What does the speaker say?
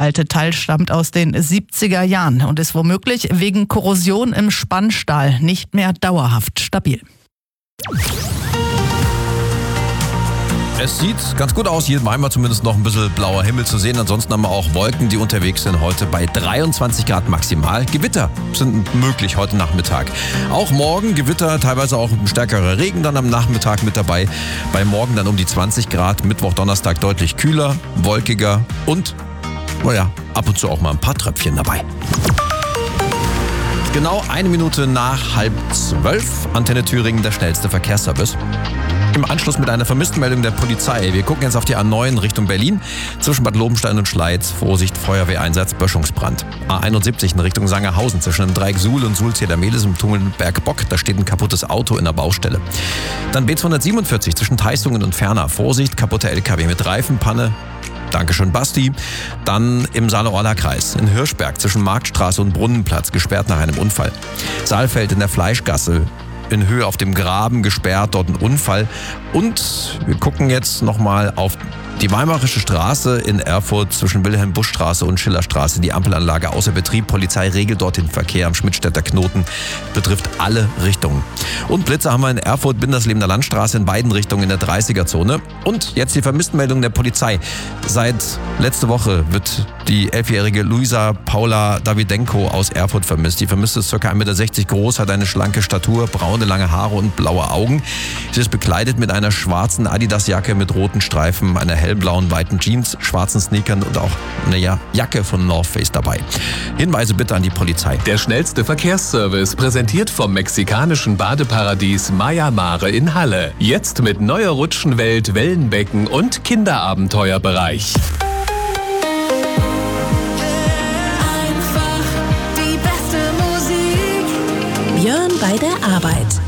alte Teil stammt aus den 70er Jahren und ist womöglich wegen Korrosion im Spannstahl nicht mehr dauerhaft stabil. Es sieht ganz gut aus, hier einmal zumindest noch ein bisschen blauer Himmel zu sehen. Ansonsten haben wir auch Wolken, die unterwegs sind, heute bei 23 Grad maximal. Gewitter sind möglich heute Nachmittag. Auch morgen Gewitter, teilweise auch stärkerer Regen dann am Nachmittag mit dabei. Bei morgen dann um die 20 Grad, Mittwoch, Donnerstag deutlich kühler, wolkiger und, ab und zu auch mal ein paar Tröpfchen dabei. Genau 1 Minute nach 11:30, Antenne Thüringen, der schnellste Verkehrsservice. Im Anschluss mit einer Vermisstenmeldung der Polizei. Wir gucken jetzt auf die A9 Richtung Berlin. Zwischen Bad Lobenstein und Schleiz. Vorsicht, Feuerwehreinsatz, Böschungsbrand. A71 in Richtung Sangerhausen. Zwischen dem Dreieck Suhl und Suhl-Zedermelis im Tunnel Bergbock. Da steht ein kaputtes Auto in der Baustelle. Dann B247 zwischen Teistungen und Ferner. Vorsicht, kaputter LKW mit Reifenpanne. Dankeschön, Basti. Dann im Saale-Orla-Kreis in Hirschberg zwischen Marktstraße und Brunnenplatz. Gesperrt nach einem Unfall. Saalfeld in der Fleischgasse. In Höhe auf dem Graben gesperrt, dort ein Unfall. Und wir gucken jetzt nochmal auf die Weimarische Straße in Erfurt zwischen Wilhelm-Busch-Straße und Schillerstraße. Die Ampelanlage außer Betrieb. Polizei regelt dort den Verkehr am Schmidtstädter Knoten. Betrifft alle Richtungen. Und Blitze haben wir in Erfurt, Binderslebener Landstraße in beiden Richtungen in der 30er-Zone. Und jetzt die Vermisstenmeldung der Polizei. Seit letzte Woche wird die 11-jährige Luisa Paula Davidenko aus Erfurt vermisst. Die Vermisste ist ca. 1,60 Meter groß, hat eine schlanke Statur, braune, lange Haare und blaue Augen. Sie ist bekleidet mit einer schwarzen Adidas-Jacke mit roten Streifen, einer hellblauen, weiten Jeans, schwarzen Sneakern und auch eine Jacke von North Face dabei. Hinweise bitte an die Polizei. Der schnellste Verkehrsservice, präsentiert vom mexikanischen Badeparadies Maya Mare in Halle. Jetzt mit neuer Rutschenwelt, Wellenbecken und Kinderabenteuerbereich. Björn bei der Arbeit.